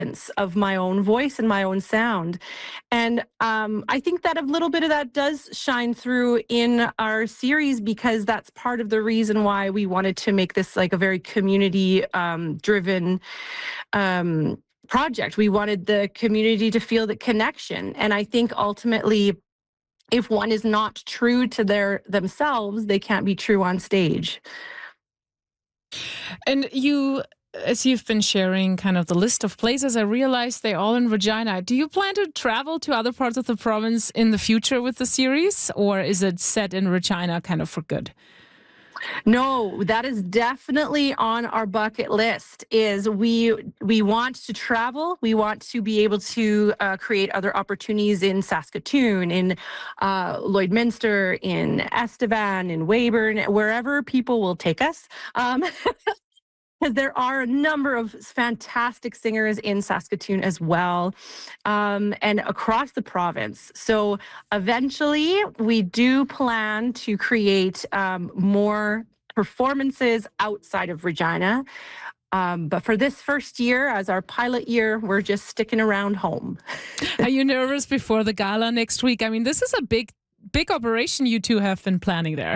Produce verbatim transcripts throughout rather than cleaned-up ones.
of my own voice and my own sound. And um, I think that a little bit of that does shine through in our series, because that's part of the reason why we wanted to make this like a very community um, driven um, project. We wanted the community to feel the connection. And I think ultimately, if one is not true to their themselves, they can't be true on stage. And you, as you've been sharing kind of the list of places, I realized they're all in Regina. Do you plan to travel to other parts of the province in the future with the series, or is it set in Regina kind of for good? No, that is definitely on our bucket list. Is we we want to travel. We want to be able to uh, create other opportunities in Saskatoon, in uh, Lloydminster, in Estevan, in Weyburn, wherever people will take us. Um, Because there are a number of fantastic singers in Saskatoon as well, um, and across the province. So eventually, we do plan to create um, more performances outside of Regina. Um, but for this first year, as our pilot year, we're just sticking around home. Are you nervous before the gala next week? I mean, this is a big, big operation you two have been planning there.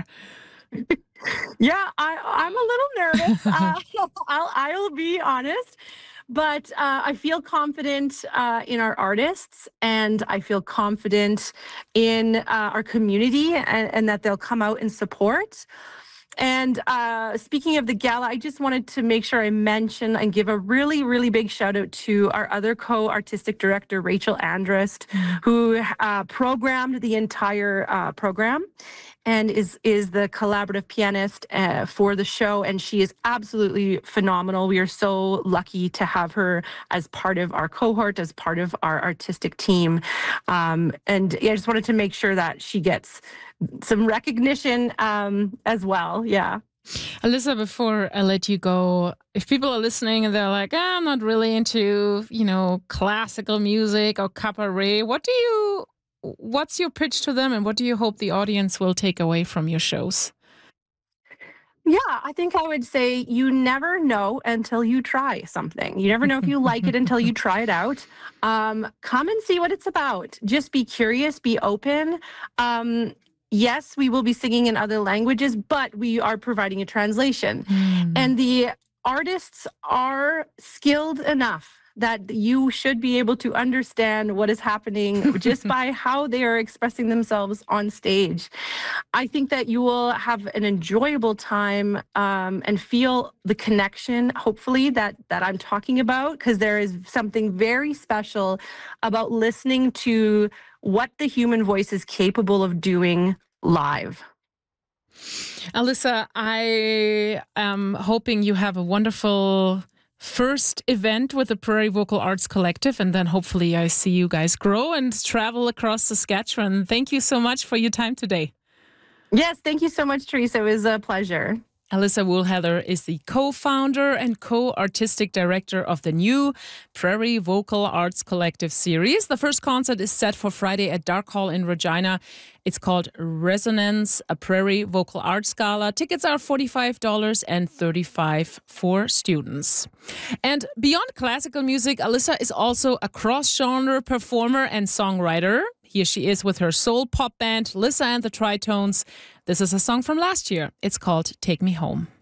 Yeah, I, I'm a little nervous. Uh, I'll, I'll be honest, but uh, I feel confident uh, in our artists, and I feel confident in uh, our community, and, and that they'll come out and support. And uh, speaking of the gala, I just wanted to make sure I mention and give a really, really big shout out to our other co-artistic director, Rachel Andrist, who uh, programmed the entire uh, program and is is the collaborative pianist uh, for the show. And she is absolutely phenomenal. We are so lucky to have her as part of our cohort, as part of our artistic team. Um, and yeah, I just wanted to make sure that she gets some recognition um, as well. Yeah. Alyssa, before I let you go, if people are listening and they're like, ah, I'm not really into, you know, classical music or cabaret, what do you, what's your pitch to them, and what do you hope the audience will take away from your shows? Yeah, I think I would say you never know until you try something. You never know if you like it until you try it out. Um, come and see what it's about. Just be curious, be open. Um, yes, we will be singing in other languages, but we are providing a translation. Mm. And the artists are skilled enough that you should be able to understand what is happening just by how they are expressing themselves on stage. I think that you will have an enjoyable time um, and feel the connection, hopefully, that, that I'm talking about, because there is something very special about listening to what the human voice is capable of doing live. Alyssa, I am hoping you have a wonderful first event with the Prairie Vocal Arts Collective, and then hopefully I see you guys grow and travel across Saskatchewan. Thank you so much for your time today. Yes, thank you so much, Teresa. It was a pleasure. Alyssa Woolheather is the co-founder and co-artistic director of the new Prairie Vocal Arts Collective series. The first concert is set for Friday at Dark Hall in Regina. It's called Resonance, a Prairie Vocal Arts Gala. Tickets are forty-five dollars and thirty-five dollars for students. And beyond classical music, Alyssa is also a cross-genre performer and songwriter. Here she is with her soul pop band, Lissa and the Tritones. This is a song from last year. It's called Take Me Home.